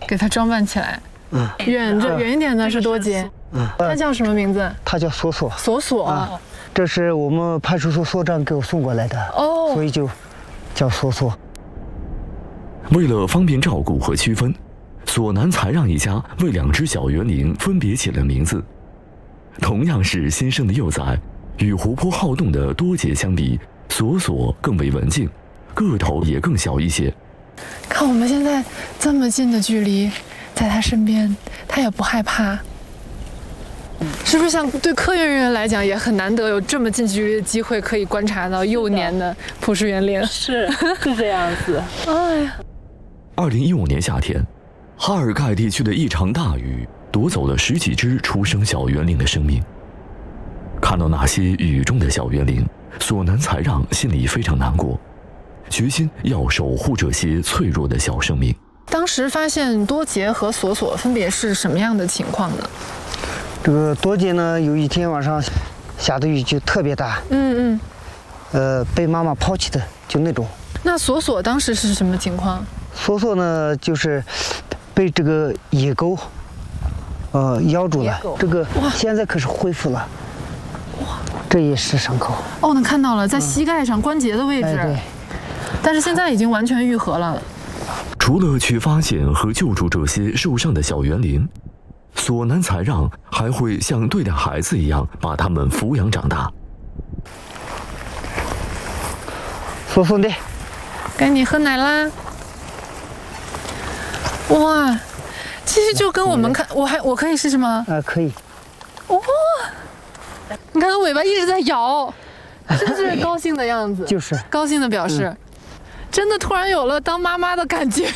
给它装扮起来。远一点的是多杰。它叫什么名字？ 它叫索索。 索索。 这是我们派出所所长给我送过来的。哦。所以就叫索索。 为了方便照顾和区分，索南才让一家为2只小园羚分别起了名字。同样是新生的幼崽，与活泼好动的多杰相比，索索更为文静，个头也更小一些。 看我们现在这么近的距离，在他身边，他也不害怕。是不是像对科研人员来讲也很难得有这么近距离的机会可以观察到幼年的普氏园羚？ 是这样子。 哎呀 ，2015年夏天，哈尔盖地区的一场大雨夺走了10几只出生小园羚的生命。看到那些雨中的小园羚，索南才让心里非常难过，决心要守护这些脆弱的小生命。 当时发现多杰和索索分别是什么样的情况呢？ 这个多杰呢，有一天晚上下的雨就特别大，被妈妈抛弃的，就那种。 那索索当时是什么情况？ 索索呢，就是被这个野狗，咬住了。这个现在可是恢复了。哇，这也是伤口。 哦，能看到了，在膝盖上关节的位置。 对。 但是现在已经完全愈合了。 除了去发现和救助这些受伤的小园羚，索南才让还会像对待孩子一样把他们抚养长大。 索索的， 该你喝奶啦！哇，其实就跟我们看，我可以试试吗？ 可以。 哇，你看它尾巴一直在摇，是不是高兴的样子？ 就是高兴的表示。真的突然有了当妈妈的感觉。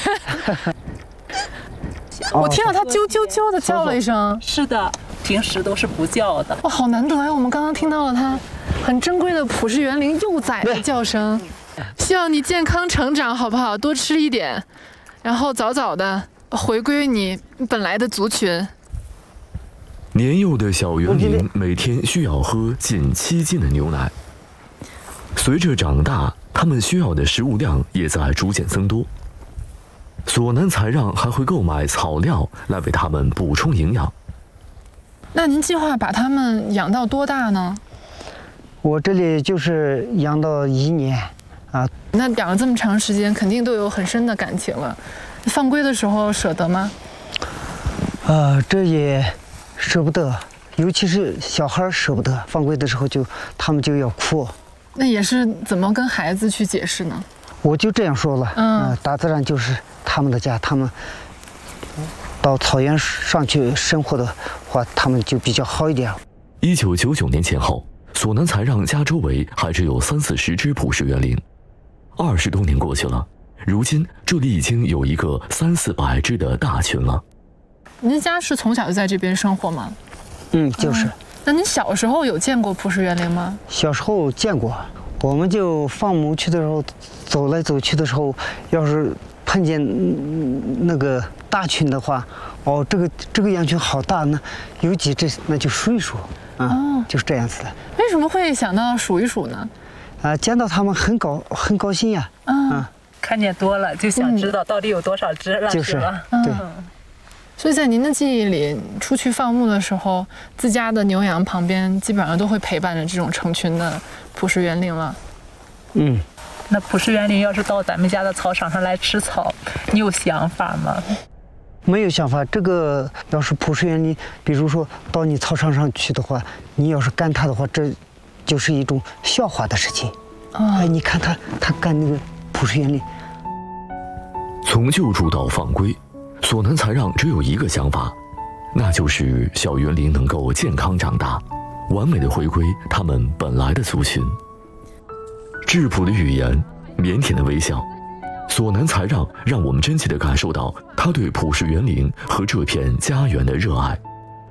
我听到它啾啾啾的叫了一声。 是的，平时都是不叫的。 哇，好难得呀！我们刚刚听到了它很珍贵的普氏园羚幼崽的叫声。希望你健康成长，好不好？多吃一点，然后早早的回归你本来的族群。 年幼的小园羚每天需要喝近7斤的牛奶。随着长大，他们需要的食物量也在逐渐增多。索南才让还会购买草料来为他们补充营养。 那您计划把它们养到多大呢？ 我这里就是养到1年啊。 那养了这么长时间，肯定都有很深的感情了。放归的时候舍得吗？ 这也舍不得，尤其是小孩舍不得。放归的时候他们就要哭。 那也是怎么跟孩子去解释呢？ 我就这样说了，大自然就是他们的家，他们到草原上去生活的话，他们就比较好一点。 1999年前后，索南才让家周围还只有30-40只普氏园羚。20多年过去了，如今这里已经有一个300-400只的大群了。 您家是从小就在这边生活吗？ 就是。 那您小时候有见过普氏园羚吗？ 小时候见过，我们就放牧去的时候，走来走去的时候，要是碰见那个大群的话，这个羊群好大呢，有几只那就数一数就是这样子的。 为什么会想到数一数呢？ 见到他们很高兴呀。 看见多了就想知道到底有多少只了， 就是吧？ 对。 所以在您的记忆里，出去放牧的时候，自家的牛羊旁边基本上都会陪伴着这种成群的普氏园羚了。 那普氏园羚要是到咱们家的草场上来吃草，你有想法吗？ 没有想法。这个要是普氏园羚，比如说到你草场上去的话，你要是干它的话，这就是一种笑话的事情。你看它干那个普氏园羚。 从救助到放归，索南才让只有一个想法，那就是小园羚能够健康长大，完美的回归他们本来的族群。质朴的语言，腼腆的微笑，索南才让我们真切地感受到他对普氏园羚和这片家园的热爱。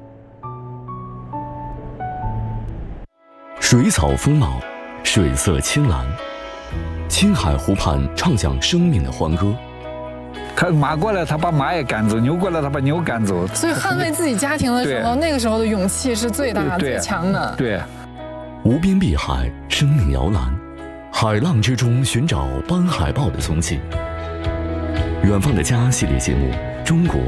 水草丰茂，水色青蓝，青海湖畔唱响生命的欢歌。 看马过来，他把马也赶走；牛过来，他把牛赶走。 所以捍卫自己家庭的时候，那个时候的勇气是最大、最强的。 对， 无边碧海，生命摇篮，海浪之中寻找斑海豹的踪迹。远方的家系列节目，中国